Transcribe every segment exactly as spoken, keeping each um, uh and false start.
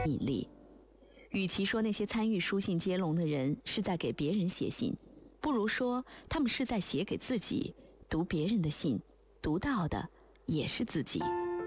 引力。与其说那些参与书信接龙的人是在给别人写信，不如说他们是在写给自己。读别人的信，读到的也是自己。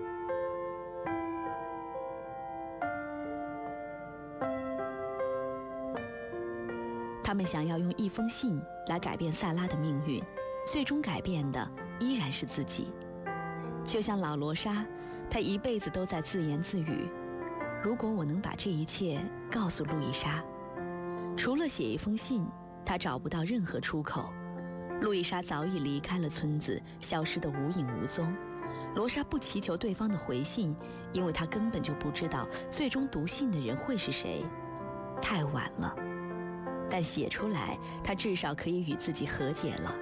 他们想要用一封信来改变萨拉的命运，最终改变的依然是自己。就像老罗莎，他一辈子都在自言自语，如果我能把这一切告诉路易莎，除了写一封信，他找不到任何出口。路易莎早已离开了村子，消失得无影无踪。罗莎不祈求对方的回信，因为她根本就不知道最终读信的人会是谁。太晚了，但写出来，她至少可以与自己和解了。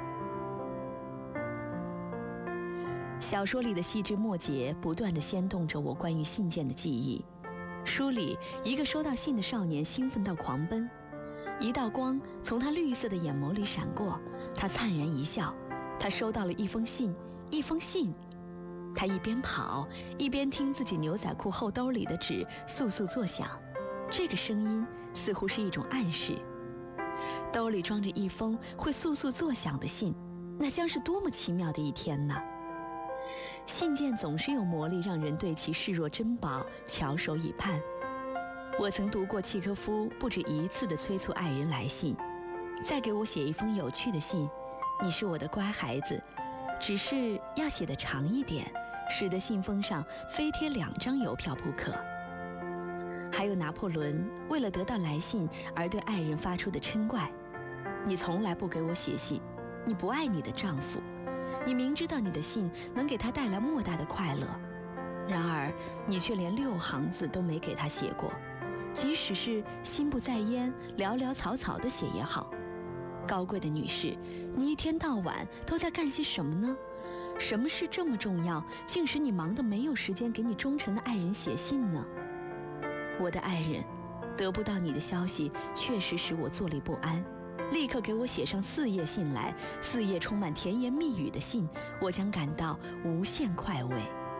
小说里的细枝末节不断地牵动着我关于信件的记忆。书里，一个收到信的少年兴奋到狂奔，一道光从他绿色的眼眸里闪过，他灿然一笑。他收到了一封信，一封信。他一边跑，一边听自己牛仔裤后兜里的纸簌簌作响，这个声音似乎是一种暗示。兜里装着一封会簌簌作响的信，那将是多么奇妙的一天呢？信件总是有魔力，让人对其视若珍宝，翘首以盼。我曾读过契科夫不止一次地催促爱人来信，再给我写一封有趣的信，你是我的乖孩子，只是要写得长一点，使得信封上非贴两张邮票不可。还有拿破仑为了得到来信而对爱人发出的嗔怪，你从来不给我写信，你不爱你的丈夫，你明知道你的信能给他带来莫大的快乐，然而你却连六行字都没给他写过，即使是心不在焉，潦潦草草地写也好。高贵的女士，你一天到晚都在干些什么呢？什么事这么重要，竟使你忙得没有时间给你忠诚的爱人写信呢？我的爱人，得不到你的消息确实使我坐立不安，立刻给我写上四页信来，四页充满甜言蜜语的信，我将感到无限快慰。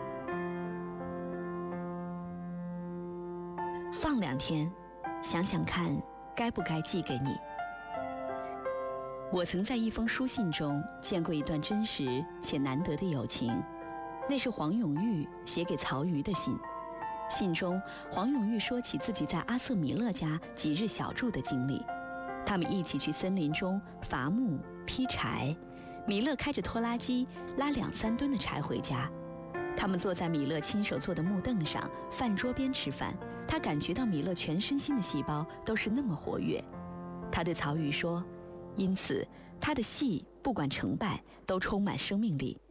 放两天，想想看该不该寄给你。我曾在一封书信中见过一段真实且难得的友情，那是黄永玉写给曹禺的信。信中，黄永玉说起自己在阿瑟米勒家几日小住的经历。他们一起去森林中伐木劈柴，米勒开着拖拉机拉两三吨的柴回家。他们坐在米勒亲手做的木凳上，饭桌边吃饭。他感觉到米勒全身心的细胞都是那么活跃。他对曹禺说，因此他的戏不管成败都充满生命力。